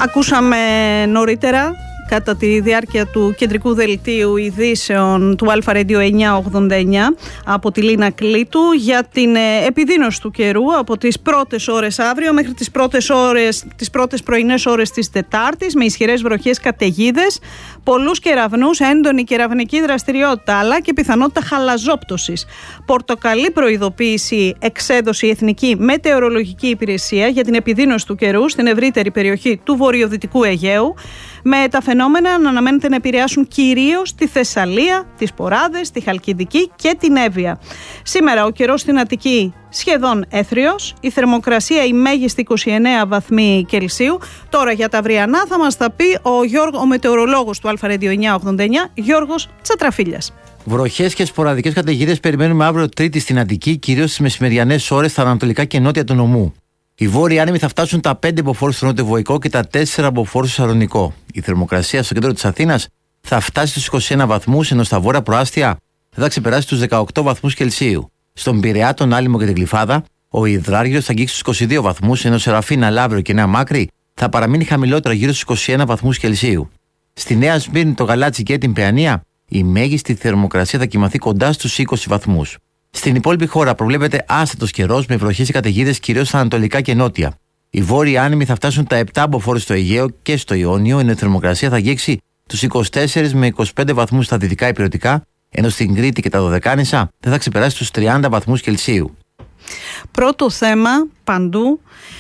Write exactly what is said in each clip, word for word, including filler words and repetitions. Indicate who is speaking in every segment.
Speaker 1: Ακούσαμε νωρίτερα, κατά τη διάρκεια του κεντρικού δελτίου ειδήσεων του Αλφα Radio εννιακόσια ογδόντα εννιά από τη Λίνα Κλήτου για την επιδείνωση του καιρού από τις πρώτες ώρες αύριο μέχρι τις πρώτες, ώρες, τις πρώτες πρωινές ώρες της Τετάρτης, με ισχυρές βροχές, καταιγίδες, πολλούς κεραυνούς, έντονη κεραυνική δραστηριότητα αλλά και πιθανότητα χαλαζόπτωσης. Πορτοκαλί προειδοποίηση εξέδωσε η Εθνική Μετεωρολογική Υπηρεσία για την επιδείνωση του καιρού στην ευρύτερη περιοχή του βορειοδυτικού Αιγαίου, με τα φαινόμενα να αναμένεται να επηρεάσουν κυρίως τη Θεσσαλία, τις Ποράδες, τη Χαλκιδική και την Εύβοια. Σήμερα ο καιρός στην Αττική σχεδόν έθριος, η θερμοκρασία η μέγιστη είκοσι εννέα βαθμοί Κελσίου. Τώρα για τα αυριανά θα μας τα πει ο, Γιώργο, ο μετεωρολόγος του Αλφα Radio εννιακόσια ογδόντα εννιά, Γιώργος Τσατραφίλιας.
Speaker 2: Βροχές και σποραδικές καταιγίδες περιμένουμε αύριο Τρίτη στην Αττική, κυρίως στις μεσημεριανές ώρες στα ανατολικά και νότια του νομού. Οι βόρειοι άνεμοι θα φτάσουν τα πέντε μποφόρ στο νότιο Βοϊκό και τα τέσσερα μποφόρ στο Σαλονικό. Η θερμοκρασία στο κέντρο της Αθήνας θα φτάσει στους είκοσι ένα βαθμούς, ενώ στα βόρεια προάστια θα ξεπεράσει τους δεκαοκτώ βαθμούς Κελσίου. Στον Πειραιά, τον Άλυμο και την Γλυφάδα, ο υδράργυρος θα αγγίξει τους είκοσι δύο βαθμούς, ενώ Σεραφίνα, Λαύριο και Νέα Μάκρη θα παραμείνει χαμηλότερα γύρω στους είκοσι ένα βαθμούς Κελσίου. Στη Νέα Σμύρνη, το Γαλάτσι και την Παιανία, η μέγιστη θερμοκρασία θα κοιμαθεί κοντά στους είκοσι βαθμούς. Στην υπόλοιπη χώρα προβλέπεται άστατος καιρός με βροχές και καταιγίδες κυρίως στα ανατολικά και νότια. Οι βόρειοι άνεμοι θα φτάσουν τα επτά μποφόρ στο Αιγαίο και στο Ιόνιο, ενώ η θερμοκρασία θα αγγίξει τους είκοσι τέσσερα με είκοσι πέντε βαθμούς στα δυτικά υπηρετικά, ενώ στην Κρήτη και τα Δωδεκάνησα δεν θα ξεπεράσει τους τριάντα βαθμούς Κελσίου.
Speaker 1: Πρώτο θέμα παντού.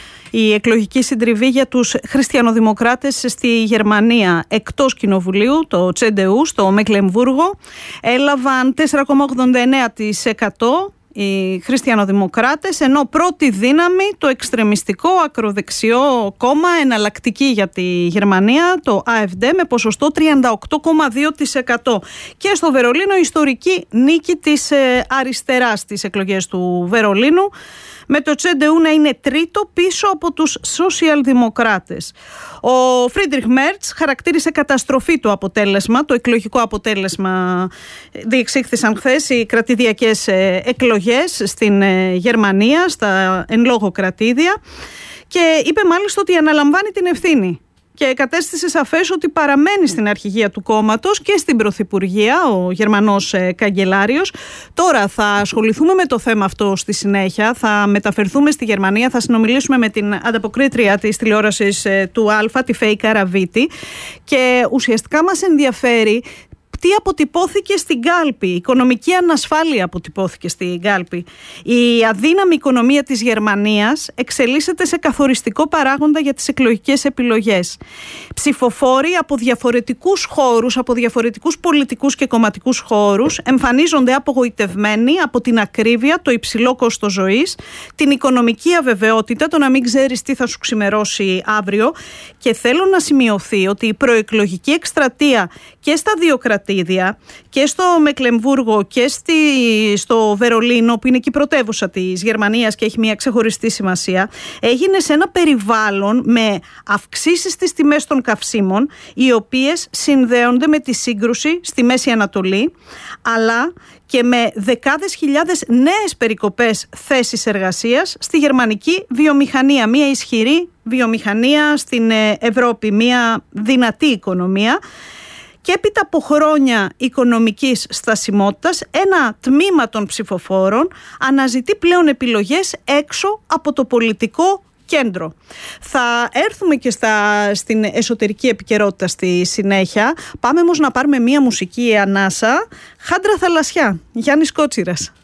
Speaker 1: Η εκλογική συντριβή για τους χριστιανοδημοκράτες στη Γερμανία εκτός κοινοβουλίου, το Τσεντεού, στο Μεκλεμβούργο, έλαβαν τέσσερα κόμμα ογδόντα εννέα τοις εκατό οι χριστιανοδημοκράτες, ενώ πρώτη δύναμη το εξτρεμιστικό ακροδεξιό κόμμα εναλλακτική για τη Γερμανία, το AfD, με ποσοστό τριάντα οκτώ κόμμα δύο τοις εκατό. Και στο Βερολίνο ιστορική νίκη της αριστεράς στις εκλογές του Βερολίνου, με το Τσεντεού να είναι τρίτο πίσω από τους σοσιαλδημοκράτες. Ο Φρίντριχ Μέρτς χαρακτήρισε καταστροφή το αποτέλεσμα, το εκλογικό αποτέλεσμα. Διεξήχθησαν χθες οι κρατηδιακές εκλογές στην Γερμανία, στα εν λόγω κρατήδια, και είπε μάλιστα ότι αναλαμβάνει την ευθύνη. Και κατέστησε σαφές ότι παραμένει στην αρχηγία του κόμματος και στην Πρωθυπουργία, ο Γερμανός ε, καγκελάριος. Τώρα θα ασχοληθούμε με το θέμα αυτό στη συνέχεια, θα μεταφερθούμε στη Γερμανία, θα συνομιλήσουμε με την ανταποκρίτρια της τηλεόρασης ε, του Αλφα, τη Φέη Καραβίτη, και ουσιαστικά μας ενδιαφέρει τι αποτυπώθηκε στην κάλπη. Η οικονομική ανασφάλεια αποτυπώθηκε στην κάλπη. Η αδύναμη οικονομία της Γερμανίας εξελίσσεται σε καθοριστικό παράγοντα για τις εκλογικές επιλογές. Ψηφοφόροι από διαφορετικούς χώρους, από διαφορετικούς πολιτικούς και κομματικούς χώρους, εμφανίζονται απογοητευμένοι από την ακρίβεια, το υψηλό κόστος ζωής, την οικονομική αβεβαιότητα, το να μην ξέρεις τι θα σου ξημερώσει αύριο. Και θέλω να σημειωθεί ότι η προεκλογική εκστρατεία και στα δύο κρατήδια, και στο Μεκλεμβούργο και στη, στο Βερολίνο, που είναι και η πρωτεύουσα της Γερμανίας και έχει μια ξεχωριστή σημασία, έγινε σε ένα περιβάλλον με αυξήσεις στις τιμές των καυσίμων, οι οποίες συνδέονται με τη σύγκρουση στη Μέση Ανατολή, αλλά και με δεκάδες χιλιάδες νέες περικοπές θέσεις εργασίας στη γερμανική βιομηχανία. Μια ισχυρή βιομηχανία στην Ευρώπη, μια δυνατή οικονομία. Και έπειτα από χρόνια οικονομικής στασιμότητας, ένα τμήμα των ψηφοφόρων αναζητεί πλέον επιλογές έξω από το πολιτικό κέντρο. Θα έρθουμε και στα, στην εσωτερική επικαιρότητα στη συνέχεια. Πάμε όμως να πάρουμε μία μουσική ανάσα. Χάντρα θαλασσιά, Γιάννης Κότσιρας.